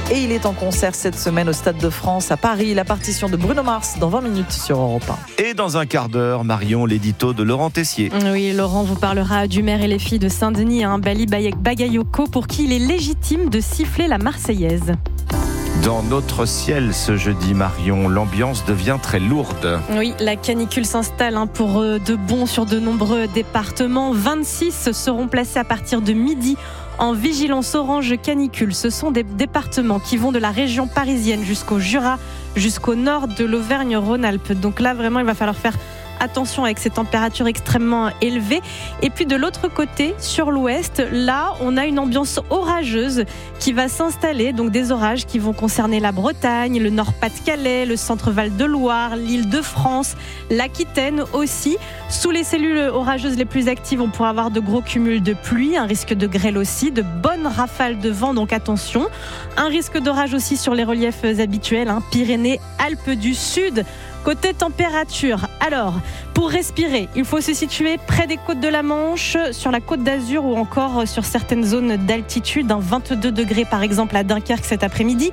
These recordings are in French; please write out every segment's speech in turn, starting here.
Et il est en concert cette semaine au Stade de France à Paris. La partition de Bruno Mars dans 20 minutes sur Europe 1. Et dans un quart d'heure, Marion, l'édito de Laurent Tessier. Oui, Laurent vous parlera du maire et les filles de Saint-Denis, Bali Bagayoko, pour qui il est légitime de siffler la Marseillaise. Dans notre ciel ce jeudi, Marion, l'ambiance devient très lourde. Oui, la canicule s'installe pour de bon sur de nombreux départements. 26 seront placés à partir de midi en vigilance orange canicule. Ce sont des départements qui vont de la région parisienne jusqu'au Jura, jusqu'au nord de l'Auvergne-Rhône-Alpes. Donc là, vraiment, il va falloir faire attention avec ces températures extrêmement élevées. Et puis de l'autre côté, sur l'ouest, là, on a une ambiance orageuse qui va s'installer. Donc des orages qui vont concerner la Bretagne, le Nord-Pas-de-Calais, le centre-Val de Loire, l'Île-de-France, l'Aquitaine aussi. Sous les cellules orageuses les plus actives, on pourra avoir de gros cumuls de pluie, un risque de grêle aussi, de bonnes rafales de vent, donc attention. Un risque d'orage aussi sur les reliefs habituels, Pyrénées, Alpes du Sud. Côté température, alors, pour respirer, il faut se situer près des côtes de la Manche, sur la côte d'Azur ou encore sur certaines zones d'altitude. 22 degrés par exemple à Dunkerque cet après-midi,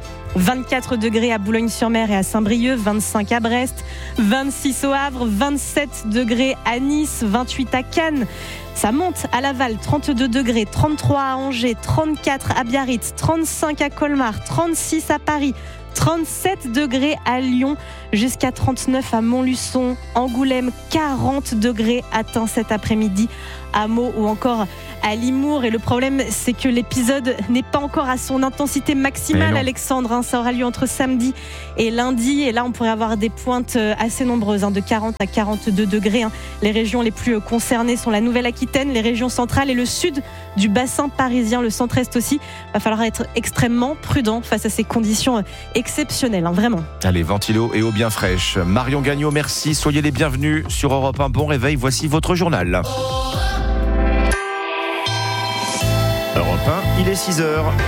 24 degrés à Boulogne-sur-Mer et à Saint-Brieuc, 25 à Brest, 26 au Havre, 27 degrés à Nice, 28 à Cannes. Ça monte à Laval, 32 degrés, 33 à Angers, 34 à Biarritz, 35 à Colmar, 36 à Paris, 37 degrés à Lyon, jusqu'à 39 à Montluçon, Angoulême, 40 degrés atteints cet après-midi à Meaux ou encore à Limours. Et le problème, c'est que l'épisode n'est pas encore à son intensité maximale, Alexandre. Ça aura lieu entre samedi et lundi. Et là, on pourrait avoir des pointes assez nombreuses, de 40 à 42 degrés. Les régions les plus concernées sont la Nouvelle-Aquitaine, les régions centrales et le sud du bassin parisien, le centre-est aussi. Il va falloir être extrêmement prudent face à ces conditions exceptionnelles, vraiment. Allez, ventilo et eau bien fraîche. Marion Gagnon, merci. Soyez les bienvenus sur Europe 1. Bon réveil, voici votre journal. Europe 1, il est 6h.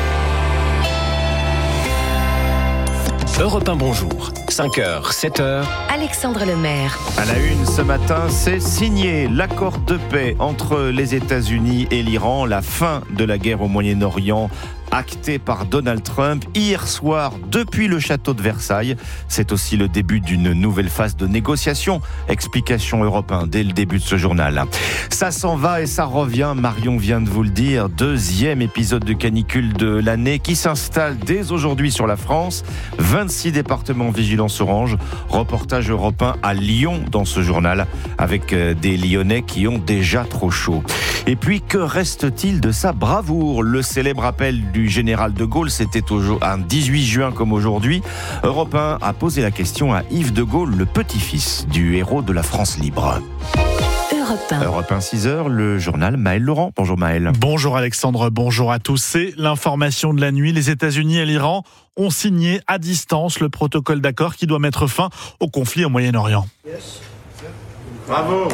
Europe 1, bonjour. 5h, 7h. Alexandre Lemaire. À la une ce matin, c'est signé l'accord de paix entre les États-Unis et l'Iran, la fin de la guerre au Moyen-Orient, acté par Donald Trump hier soir depuis le château de Versailles. C'est aussi le début d'une nouvelle phase de négociation. Explication Europe 1 dès le début de ce journal. Ça s'en va et ça revient, Marion vient de vous le dire. Deuxième épisode de canicule de l'année qui s'installe dès aujourd'hui sur la France. 26 départements vigilance orange. Reportage Europe 1 à Lyon dans ce journal avec des Lyonnais qui ont déjà trop chaud. Et puis, que reste-t-il de sa bravoure ? Le célèbre appel du général de Gaulle, c'était un 18 juin comme aujourd'hui. Europe 1 a posé la question à Yves de Gaulle, le petit-fils du héros de la France libre. Europe 1, 6h, le journal Maël Laurent. Bonjour Maël. Bonjour Alexandre, bonjour à tous. C'est l'information de la nuit. Les États-Unis et l'Iran ont signé à distance le protocole d'accord qui doit mettre fin au conflit au Moyen-Orient. Bravo.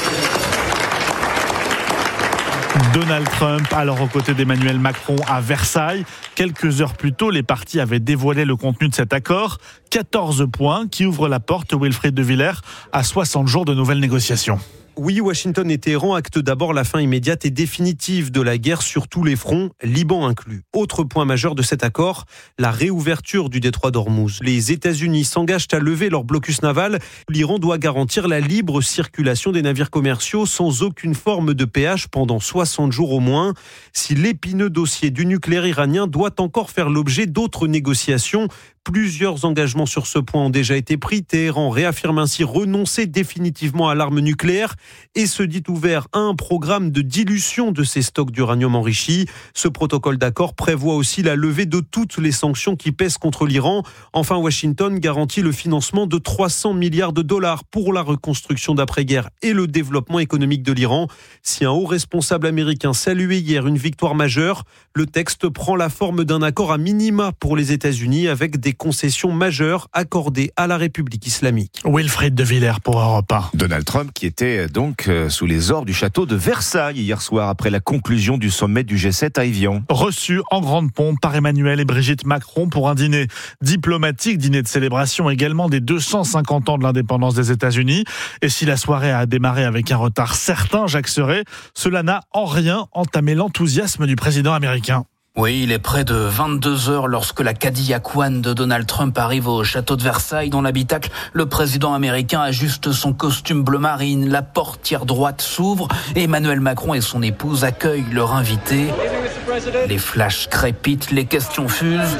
Donald Trump, alors aux côtés d'Emmanuel Macron à Versailles. Quelques heures plus tôt, les partis avaient dévoilé le contenu de cet accord. 14 points qui ouvrent la porte, Wilfried de Villers, à 60 jours de nouvelles négociations. Oui, Washington et Téhéran actent d'abord la fin immédiate et définitive de la guerre sur tous les fronts, Liban inclus. Autre point majeur de cet accord, la réouverture du détroit d'Ormuz. Les États-Unis s'engagent à lever leur blocus naval. L'Iran doit garantir la libre circulation des navires commerciaux sans aucune forme de péage pendant 60 jours au moins. Si l'épineux dossier du nucléaire iranien doit encore faire l'objet d'autres négociations, plusieurs engagements sur ce point ont déjà été pris. Téhéran réaffirme ainsi renoncer définitivement à l'arme nucléaire et se dit ouvert à un programme de dilution de ses stocks d'uranium enrichi. Ce protocole d'accord prévoit aussi la levée de toutes les sanctions qui pèsent contre l'Iran. Enfin, Washington garantit le financement de 300 milliards de dollars pour la reconstruction d'après-guerre et le développement économique de l'Iran. Si un haut responsable américain saluait hier une victoire majeure, le texte prend la forme d'un accord à minima pour les États-Unis avec des concessions majeures accordées à la République islamique. Wilfried de Villers pour Europe 1. Donald Trump qui était donc sous les ors du château de Versailles hier soir après la conclusion du sommet du G7 à Évian. Reçu en grande pompe par Emmanuel et Brigitte Macron pour un dîner diplomatique, dîner de célébration également des 250 ans de l'indépendance des États-Unis. Et si la soirée a démarré avec un retard certain, Jacques Serret, cela n'a en rien entamé l'enthousiasme du président américain. Oui, il est près de 22h lorsque la Cadillac One de Donald Trump arrive au château de Versailles. Dans l'habitacle, le président américain ajuste son costume bleu marine. La portière droite s'ouvre et Emmanuel Macron et son épouse accueillent leur invité. Les flashs crépitent, les questions fusent.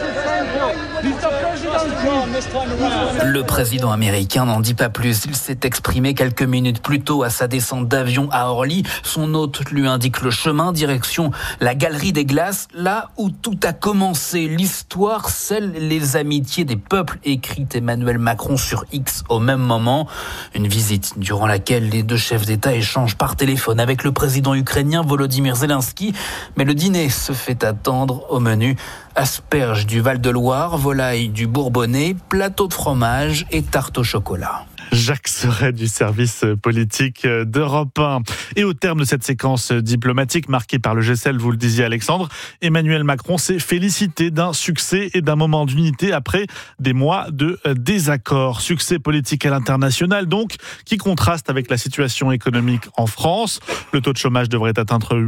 Le président américain n'en dit pas plus. Il s'est exprimé quelques minutes plus tôt à sa descente d'avion à Orly. Son hôte lui indique le chemin, direction la Galerie des Glaces, là où tout a commencé. L'histoire scelle les amitiés des peuples, écrit Emmanuel Macron sur X au même moment. Une visite durant laquelle les deux chefs d'État échangent par téléphone avec le président ukrainien Volodymyr Zelensky. Mais le dîner se fait attendre. Au menu, asperges du Val-de-Loire, volaille du Bourbonnais, plateau de fromage et tarte au chocolat. Jacques Serret du service politique d'Europe 1. Et au terme de cette séquence diplomatique marquée par le G7, vous le disiez Alexandre, Emmanuel Macron s'est félicité d'un succès et d'un moment d'unité après des mois de désaccord. Succès politique à l'international donc, qui contraste avec la situation économique en France. Le taux de chômage devrait atteindre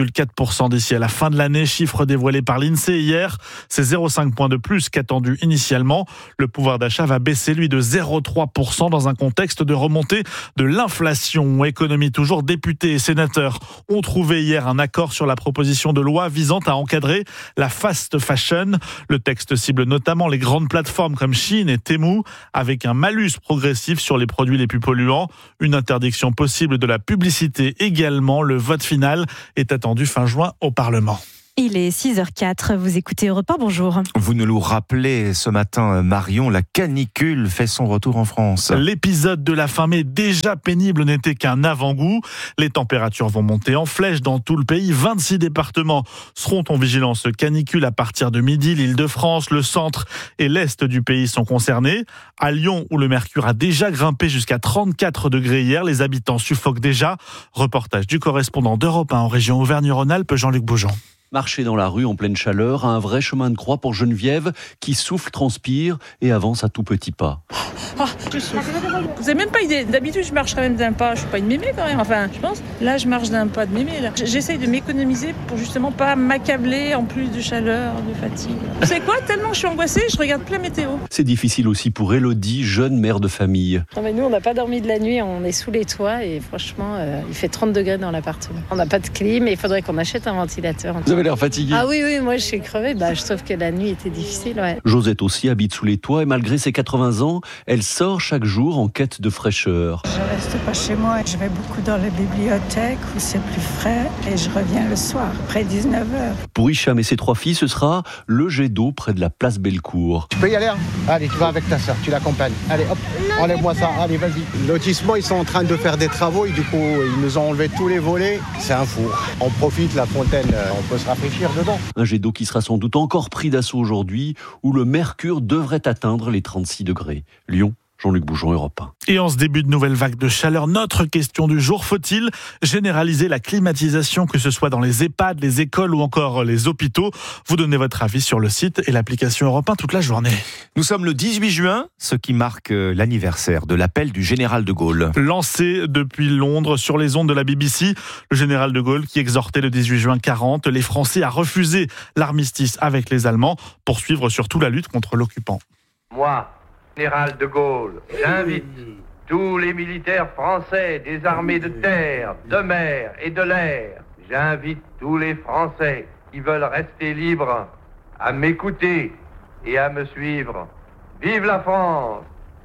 8,4% d'ici à la fin de l'année, chiffre dévoilé par l'INSEE hier. C'est 0,5 points de plus qu'attendu initialement. Le pouvoir d'achat va baisser lui de 0,3% dans un contexte de remontée de l'inflation. Économie toujours, députés et sénateurs ont trouvé hier un accord sur la proposition de loi visant à encadrer la fast fashion. Le texte cible notamment les grandes plateformes comme Shein et Temu, avec un malus progressif sur les produits les plus polluants. Une interdiction possible de la publicité également. Le vote final est attendu fin juin au Parlement. Il est 6h04, vous écoutez Europe 1, bonjour. Vous nous le rappelez ce matin, Marion, la canicule fait son retour en France. L'épisode de la fin mai déjà pénible n'était qu'un avant-goût. Les températures vont monter en flèche dans tout le pays. 26 départements seront en vigilance canicule à partir de midi. L'Île-de-France, le centre et l'est du pays sont concernés. À Lyon, où le mercure a déjà grimpé jusqu'à 34 degrés hier, les habitants suffoquent déjà. Reportage du correspondant d'Europe 1 en région Auvergne-Rhône-Alpes, Jean-Luc Bougeon. Marcher dans la rue en pleine chaleur, un vrai chemin de croix pour Geneviève qui souffle, transpire et avance à tout petits pas. Oh, je souffle. Vous n'avez même pas idée. D'habitude, je marcherais même d'un pas. Je suis pas une mémé quand même. Enfin, je pense. Là, je marche d'un pas de mémé. Là. J'essaye de m'économiser pour justement pas m'accabler en plus de chaleur, de fatigue. Vous savez quoi ? Tellement je suis angoissée, je regarde plein météo. C'est difficile aussi pour Élodie, jeune mère de famille. Non mais nous, on n'a pas dormi de la nuit. On est sous les toits et franchement, il fait 30 degrés dans l'appartement. On n'a pas de clim et il faudrait qu'on achète un ventilateur. Vous avez l'air fatiguée. Ah oui, moi je suis crevée. Je trouve que la nuit était difficile. Ouais. Josette aussi habite sous les toits et malgré ses 80 ans, elle sort chaque jour en quête de fraîcheur. Je reste pas chez moi, je vais beaucoup dans les bibliothèques où c'est plus frais et je reviens le soir, après 19h. Pour Hicham et ses 3 filles, ce sera le jet d'eau près de la place Bellecour. Tu peux y aller, hein ? Allez, tu vas avec ta soeur, tu l'accompagnes. Allez, hop, enlève-moi ça, allez, vas-y. Le lotissement, ils sont en train de faire des travaux et du coup, ils nous ont enlevé tous les volets. C'est un four. On profite, la fontaine, on peut se rafraîchir dedans. Un jet d'eau qui sera sans doute encore pris d'assaut aujourd'hui, où le mercure devrait atteindre les 36 degrés. Lyon, Jean-Luc Bougeon, Europe 1. Et en ce début de nouvelle vague de chaleur, notre question du jour, faut-il généraliser la climatisation, que ce soit dans les EHPAD, les écoles ou encore les hôpitaux ? Vous donnez votre avis sur le site et l'application Europe 1 toute la journée. Nous sommes le 18 juin, ce qui marque l'anniversaire de l'appel du général de Gaulle. Lancé depuis Londres sur les ondes de la BBC, le général de Gaulle qui exhortait le 18 juin 40 les Français à refuser l'armistice avec les Allemands pour suivre surtout la lutte contre l'occupant. Moi, général de Gaulle, j'invite tous les militaires français des armées de terre, de mer et de l'air. J'invite tous les Français qui veulent rester libres à m'écouter et à me suivre. Vive la France,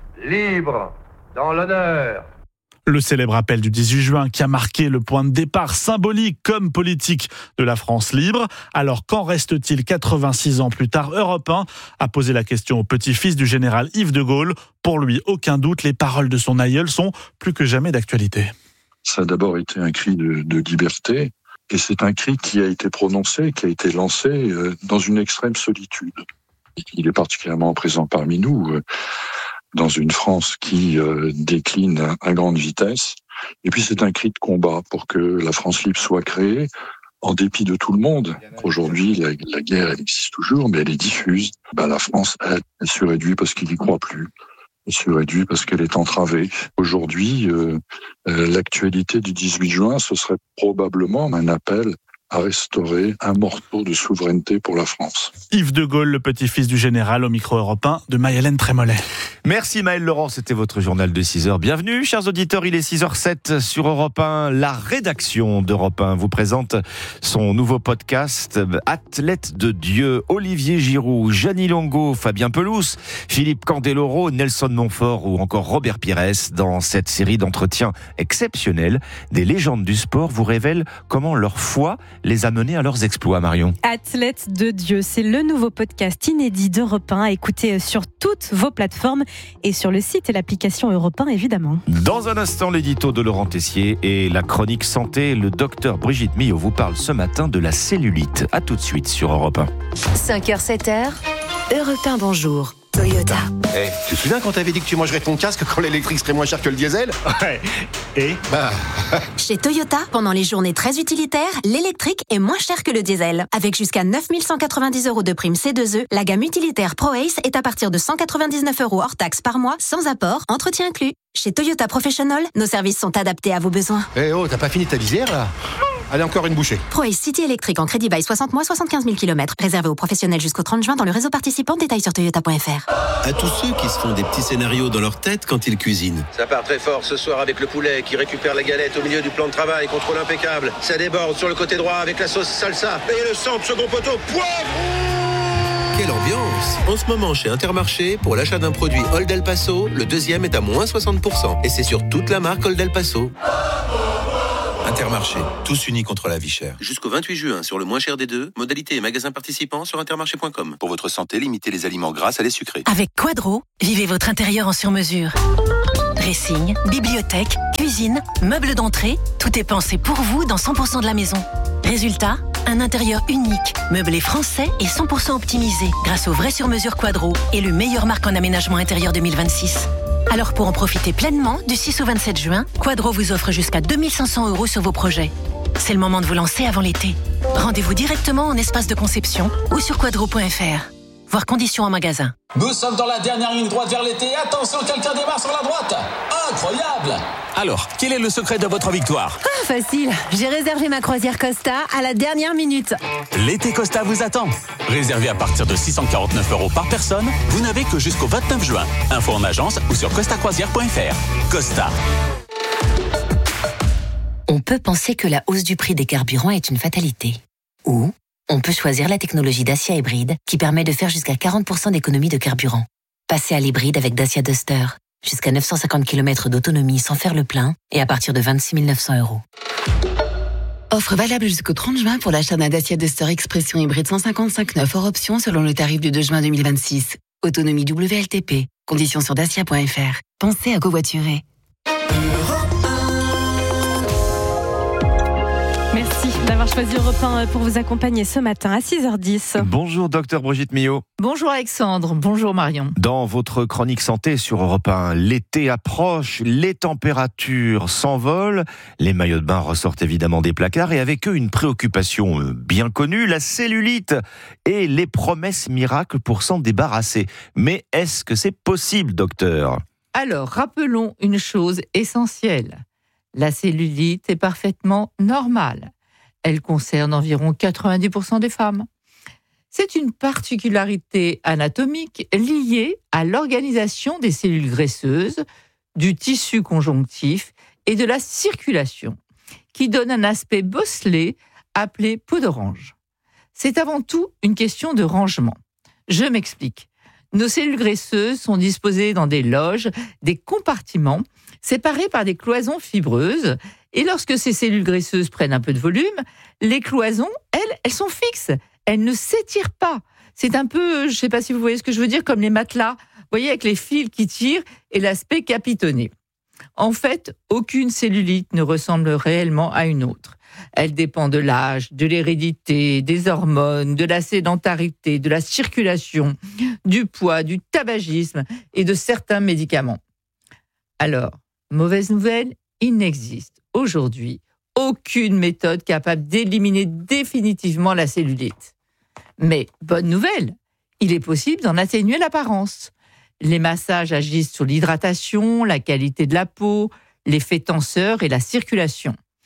libre, dans l'honneur. Le célèbre appel du 18 juin qui a marqué le point de départ symbolique comme politique de la France libre. Alors qu'en reste-t-il 86 ans plus tard ? Europe 1 a posé la question au petit-fils du général Yves de Gaulle. Pour lui, aucun doute, les paroles de son aïeul sont plus que jamais d'actualité. Ça a d'abord été un cri de liberté et c'est un cri qui a été prononcé, qui a été lancé dans une extrême solitude. Il est particulièrement présent parmi nous. Dans une France qui décline à grande vitesse. Et puis c'est un cri de combat pour que la France libre soit créée, en dépit de tout le monde. Aujourd'hui, la guerre, elle existe toujours, mais elle est diffuse. La France, elle se réduit parce qu'il n'y croit plus. Elle se réduit parce qu'elle est entravée. Aujourd'hui, l'actualité du 18 juin, ce serait probablement un appel à restaurer un morceau de souveraineté pour la France. Yves de Gaulle, le petit-fils du général, au micro européen de Marie-Hélène Trémollet. Merci Maël Laurent, c'était votre journal de 6h. Bienvenue, chers auditeurs, il est 6h07 sur Europe 1. La rédaction d'Europe 1 vous présente son nouveau podcast Athlète de Dieu. Olivier Giroud, Jeannie Longo, Fabien Pelouse, Philippe Candeloro, Nelson Montfort ou encore Robert Pires. Dans cette série d'entretiens exceptionnels, des légendes du sport vous révèlent comment leur foi les a menés à leurs exploits, Marion. Athlète de Dieu, c'est le nouveau podcast inédit d'Europe 1 à écouter sur toutes vos plateformes et sur le site et l'application Europe 1 évidemment. Dans un instant, l'édito de Laurent Tessier et la chronique santé. Le docteur Brigitte Millot vous parle ce matin de la cellulite. À tout de suite sur Europe 1. 5h, 7h, Europe 1, bonjour. Toyota. Hey, tu te souviens quand t'avais dit que tu mangerais ton casque quand l'électrique serait moins cher que le diesel? Ouais. Et Chez Toyota, pendant les journées très utilitaires, l'électrique est moins cher que le diesel. Avec jusqu'à 9 190 € de prime C2E, la gamme utilitaire ProAce est à partir de 199 € hors taxe par mois, sans apport, entretien inclus. Chez Toyota Professional, nos services sont adaptés à vos besoins. Eh oh, t'as pas fini ta visière là? Allez, encore une bouchée. ProAce City électrique en crédit bail 60 mois, 75 000 km. Réservé aux professionnels jusqu'au 30 juin dans le réseau participant. Détails sur toyota.fr. À tous ceux qui se font des petits scénarios dans leur tête quand ils cuisinent. Ça part très fort ce soir avec le poulet qui récupère la galette au milieu du plan de travail. Contrôle impeccable. Ça déborde sur le côté droit avec la sauce salsa. Et le centre, second poteau. Poivre! Quelle ambiance! En ce moment, chez Intermarché, pour l'achat d'un produit Old El Paso, le deuxième est à moins 60%. Et c'est sur toute la marque Old El Paso. Intermarché, tous unis contre la vie chère. Jusqu'au 28 juin, sur le moins cher des deux, modalité et magasins participants sur intermarché.com. Pour votre santé, limitez les aliments gras à les sucrés. Avec Quadro, vivez votre intérieur en sur-mesure. Dressing, bibliothèque, cuisine, meubles d'entrée, tout est pensé pour vous dans 100% de la maison. Résultat, un intérieur unique, meublé français et 100% optimisé grâce aux vraies sur-mesure Quadro et le meilleur marque en aménagement intérieur 2026. Alors pour en profiter pleinement, du 6 au 27 juin, Quadro vous offre jusqu'à 2 500 € sur vos projets. C'est le moment de vous lancer avant l'été. Rendez-vous directement en espace de conception ou sur quadro.fr. Voir conditions en magasin. Nous sommes dans la dernière ligne droite vers l'été. Attention, quelqu'un démarre sur la droite. Incroyable! Alors, quel est le secret de votre victoire? Facile, j'ai réservé ma croisière Costa à la dernière minute. L'été Costa vous attend. Réservé à partir de 649 € par personne, vous n'avez que jusqu'au 29 juin. Info en agence ou sur costacroisière.fr. Costa. On peut penser que la hausse du prix des carburants est une fatalité. Ou on peut choisir la technologie Dacia Hybride qui permet de faire jusqu'à 40% d'économie de carburant. Passez à l'hybride avec Dacia Duster. Jusqu'à 950 km d'autonomie sans faire le plein et à partir de 26 900 €. Offre valable jusqu'au 30 juin pour l'achat d'un Dacia Duster Expression hybride 155/9 hors option selon le tarif du 2 juin 2026. Autonomie WLTP. Conditions sur dacia.fr. Pensez à covoiturer. Merci d'avoir choisi Europe 1 pour vous accompagner ce matin à 6h10. Bonjour docteur Brigitte Millot. Bonjour Alexandre, bonjour Marion. Dans votre chronique santé sur Europe 1, l'été approche, les températures s'envolent, les maillots de bain ressortent évidemment des placards et avec eux une préoccupation bien connue, la cellulite et les promesses miracles pour s'en débarrasser. Mais est-ce que c'est possible, docteur ? Alors, rappelons une chose essentielle. La cellulite est parfaitement normale. Elle concerne environ 90% des femmes. C'est une particularité anatomique liée à l'organisation des cellules graisseuses, du tissu conjonctif et de la circulation, qui donne un aspect bosselé appelé peau d'orange. C'est avant tout une question de rangement. Je m'explique. Nos cellules graisseuses sont disposées dans des loges, des compartiments, séparés par des cloisons fibreuses. Et lorsque ces cellules graisseuses prennent un peu de volume, les cloisons, elles sont fixes. Elles ne s'étirent pas. C'est un peu, je ne sais pas si vous voyez ce que je veux dire, comme les matelas. Vous voyez, avec les fils qui tirent et l'aspect capitonné. En fait, aucune cellulite ne ressemble réellement à une autre. Elle dépend de l'âge, de l'hérédité, des hormones, de la sédentarité, de la circulation, du poids, du tabagisme et de certains médicaments. Alors, mauvaise nouvelle, il n'existe aujourd'hui aucune méthode capable d'éliminer définitivement la cellulite. Mais bonne nouvelle, il est possible d'en atténuer l'apparence. Les massages agissent sur l'hydratation, la qualité de la peau, l'effet tenseur et la circulation.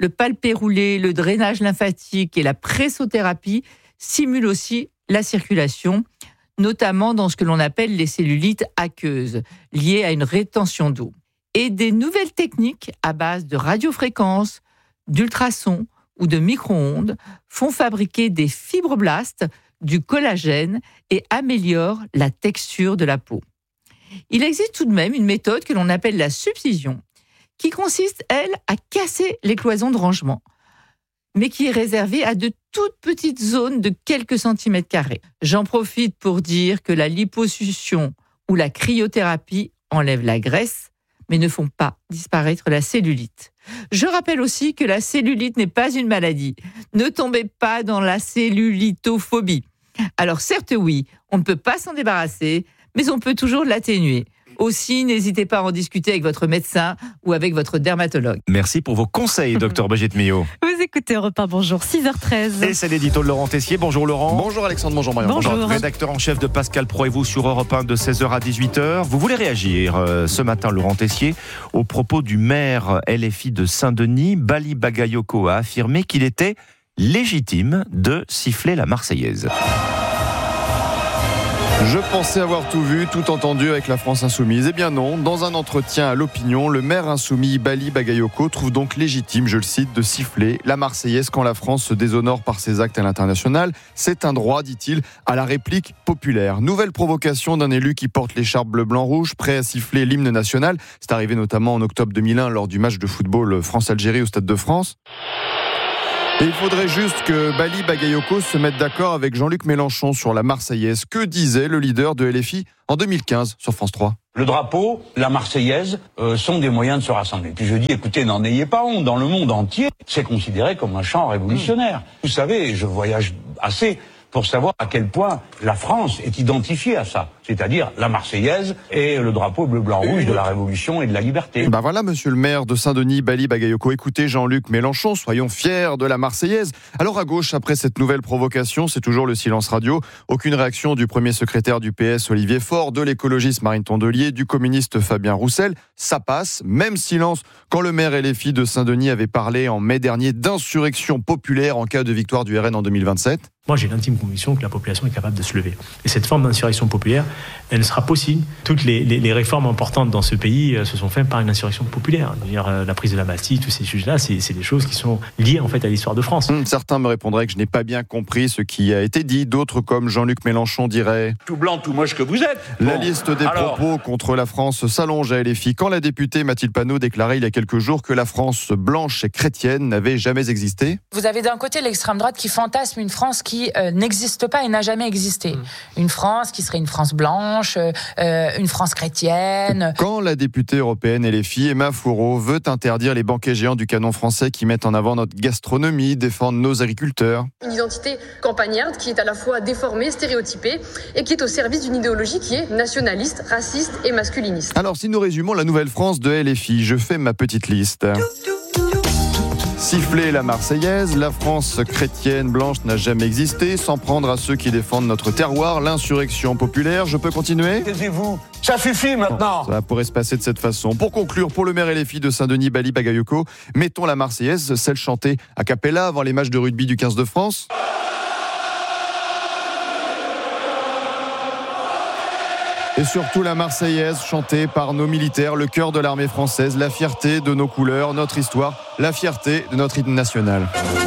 le palpé roulé, le drainage lymphatique et la pressothérapie stimulent aussi la circulation, notamment dans ce que l'on appelle les cellulites aqueuses, liées à une rétention d'eau. Et des nouvelles techniques à base de radiofréquences, d'ultrasons ou de micro-ondes font fabriquer des fibroblastes, du collagène et améliorent la texture de la peau. Il existe tout de même une méthode que l'on appelle la subcision, qui consiste, elle, à casser les cloisons de rangement, mais qui est réservée à de toutes petites zones de quelques centimètres carrés. J'en profite pour dire que la liposuction ou la cryothérapie enlèvent la graisse, mais ne font pas disparaître la cellulite. Je rappelle aussi que la cellulite n'est pas une maladie. Ne tombez pas dans la cellulitophobie. Alors certes oui, on ne peut pas s'en débarrasser, mais on peut toujours l'atténuer. Aussi, n'hésitez pas à en discuter avec votre médecin ou avec votre dermatologue. Merci pour vos conseils, Dr Brigitte Millot. Vous écoutez Europe 1, bonjour, 6h13. Et c'est l'édito de Laurent Tessier. Bonjour Laurent. Bonjour Alexandre, bonjour Marion. Bonjour. Rédacteur en chef de Pascal Pro et vous sur Europe 1 de 16h à 18h. Vous voulez réagir ce matin, Laurent Tessier, au propos du maire LFI de Saint-Denis. Bali Bagayoko a affirmé qu'il était légitime de siffler la Marseillaise. Je pensais avoir tout vu, tout entendu avec la France Insoumise. Eh bien non, dans un entretien à l'Opinion, le maire insoumis Bali Bagayoko trouve donc légitime, je le cite, de siffler la Marseillaise quand la France se déshonore par ses actes à l'international. C'est un droit, dit-il, à la réplique populaire. Nouvelle provocation d'un élu qui porte l'écharpe bleu-blanc-rouge, prêt à siffler l'hymne national. C'est arrivé notamment en octobre 2001 lors du match de football France-Algérie au Stade de France. Et il faudrait juste que Bali Bagayoko se mette d'accord avec Jean-Luc Mélenchon sur la Marseillaise. Que disait le leader de LFI en 2015 sur France 3 ? Le drapeau, la Marseillaise sont des moyens de se rassembler. Puis je dis, écoutez, n'en ayez pas honte. Dans le monde entier, c'est considéré comme un chant révolutionnaire. Vous savez, je voyage assez pour savoir à quel point la France est identifiée à ça. C'est-à-dire la Marseillaise et le drapeau bleu-blanc-rouge de la Révolution et de la liberté. Ben voilà, monsieur le maire de Saint-Denis, Bali Bagayoko. Écoutez Jean-Luc Mélenchon, soyons fiers de la Marseillaise. Alors à gauche, après cette nouvelle provocation, c'est toujours le silence radio. Aucune réaction du premier secrétaire du PS, Olivier Faure, de l'écologiste Marine Tondelier, du communiste Fabien Roussel. Ça passe, même silence quand le maire LFI de Saint-Denis avait parlé en mai dernier d'insurrection populaire en cas de victoire du RN en 2027. Moi, j'ai l'intime conviction que la population est capable de se lever. Et cette forme d'insurrection populaire, elle sera possible. Toutes les réformes importantes dans ce pays se sont faites par une insurrection populaire. Je veux dire, la prise de la Bastille, tous ces sujets-là, c'est des choses qui sont liées en fait à l'histoire de France. Certains me répondraient que je n'ai pas bien compris ce qui a été dit. D'autres, comme Jean-Luc Mélenchon, diraient tout blanc, tout moche que vous êtes. La liste des propos contre la France s'allonge à LFI. Quand la députée Mathilde Panot déclarait il y a quelques jours que la France blanche et chrétienne n'avait jamais existé. Vous avez d'un côté l'extrême droite qui fantasme une France qui n'existe pas et n'a jamais existé. Une France qui serait une France blanche, une France chrétienne. Quand la députée européenne LFI, Emma Fourreau, veut interdire les banquets géants du canon français qui mettent en avant notre gastronomie, défendent nos agriculteurs. Une identité campagnarde qui est à la fois déformée, stéréotypée et qui est au service d'une idéologie qui est nationaliste, raciste et masculiniste. Alors si nous résumons la nouvelle France de LFI, je fais ma petite liste. Siffler la Marseillaise, la France chrétienne blanche n'a jamais existé, s'en prendre à ceux qui défendent notre terroir, l'insurrection populaire. Je peux continuer ? Taisez-vous, ça suffit maintenant. Ça pourrait se passer de cette façon. Pour conclure, pour le maire LFI de Saint-Denis, Bali Bagayoko, mettons la Marseillaise, celle chantée a cappella avant les matchs de rugby du 15 de France. Et surtout la Marseillaise chantée par nos militaires, le cœur de l'armée française, la fierté de nos couleurs, notre histoire, la fierté de notre hymne national.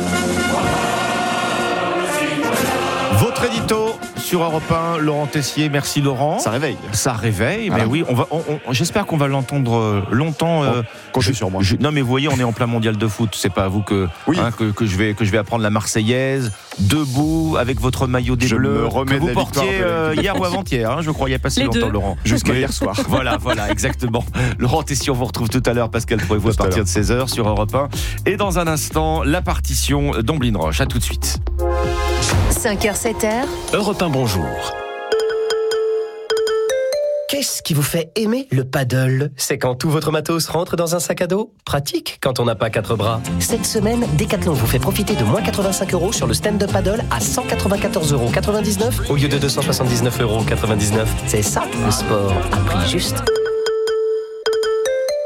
Votre édito sur Europe 1, Laurent Tessier. Merci Laurent. Ça réveille. Ça réveille, voilà. Mais oui, j'espère qu'on va l'entendre longtemps. Comptez sur moi. Non mais vous voyez, on est en plein mondial de foot. C'est pas à vous que je vais apprendre la Marseillaise debout avec votre maillot des Bleus que vous portiez hier ou avant-hier. Je crois il n'y a pas si longtemps, Laurent. Jusqu'à hier soir. Voilà, exactement. Laurent Tessier, on vous retrouve tout à l'heure. Pascal Pro et vous à partir de 16h sur Europe 1. Et dans un instant, la partition d'Amblin Roche. À tout de suite. 5h, 7h. Europe 1, bonjour. Qu'est-ce qui vous fait aimer le paddle ? C'est quand tout votre matos rentre dans un sac à dos ? Pratique quand on n'a pas 4 bras. Cette semaine, Decathlon vous fait profiter de moins 85 € sur le stand-up paddle à 194,99 € au lieu de 279,99 €. C'est ça, le sport à prix juste. Tiens,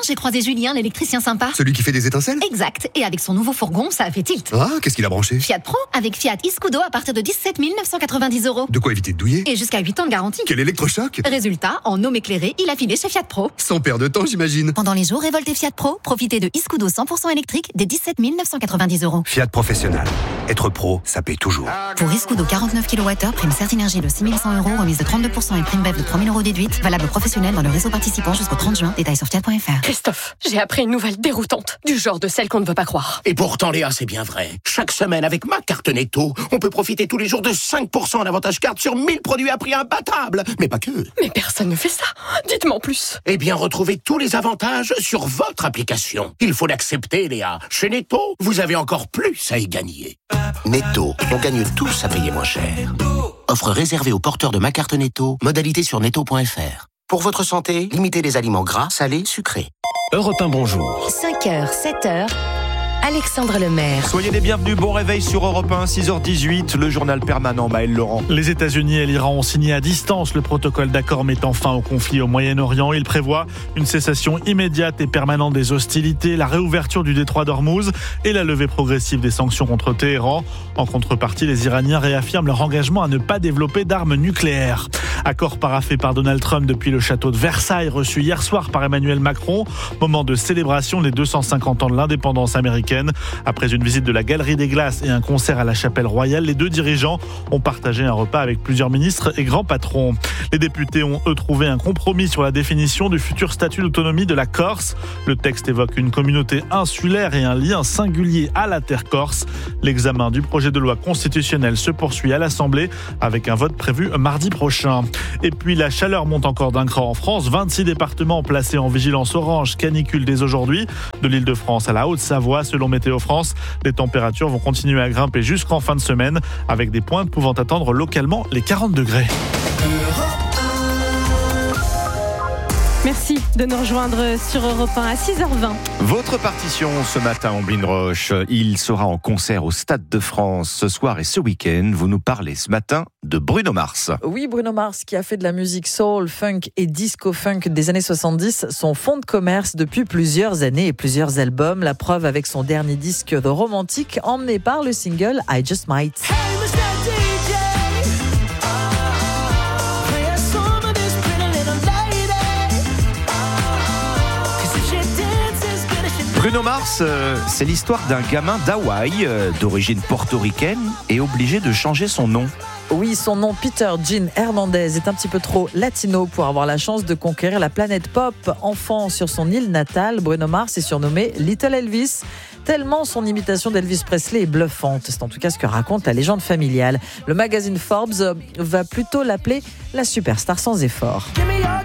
j'ai croisé Julien, l'électricien sympa. Celui qui fait des étincelles? Exact. Et avec son nouveau fourgon, ça a fait tilt. Ah, qu'est-ce qu'il a branché? Fiat Pro, avec Fiat e-Scudo à partir de 17 990 €. De quoi éviter de douiller? Et jusqu'à 8 ans de garantie. Quel électrochoc! Résultat, en homme éclairé, il a filé chez Fiat Pro. Sans perdre de temps, j'imagine. Pendant les jours révoltés Fiat Pro, profitez de e-Scudo 100% électrique des 17 990 €. Fiat Professionnel. Être pro, ça paye toujours. Pour e-Scudo 49 kWh, prime Certinergie de 6 100 €, remise de 32% et prime BEV de 3 000 € déduite. Valable professionnel dans le réseau participant jusqu'au 30 juin. Détails sur fiat.fr. Christophe, j'ai appris une nouvelle déroutante, du genre de celle qu'on ne veut pas croire. Et pourtant, Léa, c'est bien vrai. Chaque semaine, avec ma carte Netto, on peut profiter tous les jours de 5% d'avantage carte sur 1000 produits à prix imbattable. Mais pas que. Mais personne ne fait ça. Dites-moi en plus. Eh bien, retrouvez tous les avantages sur votre application. Il faut l'accepter, Léa. Chez Netto, vous avez encore plus à y gagner. Netto, on gagne tous à payer moins cher. Offre réservée aux porteurs de ma carte Netto. Modalité sur netto.fr. Pour votre santé, limitez les aliments gras, salés, sucrés. Europe 1, bonjour. 5h, 7h. Alexandre Lemaire. Soyez les bienvenus, bon réveil sur Europe 1, 6h18, le journal permanent, Maël Laurent. Les États-Unis et l'Iran ont signé à distance le protocole d'accord mettant fin au conflit au Moyen-Orient. Il prévoit une cessation immédiate et permanente des hostilités, la réouverture du détroit d'Ormuz et la levée progressive des sanctions contre Téhéran. En contrepartie, les Iraniens réaffirment leur engagement à ne pas développer d'armes nucléaires. Accord paraphé par Donald Trump depuis le château de Versailles, reçu hier soir par Emmanuel Macron. Moment de célébration des 250 ans de l'indépendance américaine. Après une visite de la Galerie des Glaces et un concert à la Chapelle Royale, les deux dirigeants ont partagé un repas avec plusieurs ministres et grands patrons. Les députés ont, eux, trouvé un compromis sur la définition du futur statut d'autonomie de la Corse. Le texte évoque une communauté insulaire et un lien singulier à la terre corse. L'examen du projet de loi constitutionnelle se poursuit à l'Assemblée avec un vote prévu mardi prochain. Et puis la chaleur monte encore d'un cran en France. 26 départements placés en vigilance orange canicule dès aujourd'hui. De l'Île-de-France à la Haute-Savoie, selon Météo France, les températures vont continuer à grimper jusqu'en fin de semaine avec des pointes pouvant atteindre localement les 40 degrés. Merci de nous rejoindre sur Europe 1 à 6h20. Votre partition ce matin, Omblin Roche, il sera en concert au Stade de France ce soir et ce week-end. Vous nous parlez ce matin de Bruno Mars. Oui, Bruno Mars qui a fait de la musique soul, funk et disco-funk des années 70 son fonds de commerce depuis plusieurs années et plusieurs albums. La preuve avec son dernier disque The Romantic, emmené par le single I Just Might. Bruno Mars, c'est l'histoire d'un gamin d'Hawaï, d'origine portoricaine, et obligé de changer son nom. Oui, son nom, Peter Gene Hernandez, est un petit peu trop latino pour avoir la chance de conquérir la planète pop. Enfant sur son île natale, Bruno Mars est surnommé Little Elvis, tellement son imitation d'Elvis Presley est bluffante. C'est en tout cas ce que raconte la légende familiale. Le magazine Forbes va plutôt l'appeler la superstar sans effort.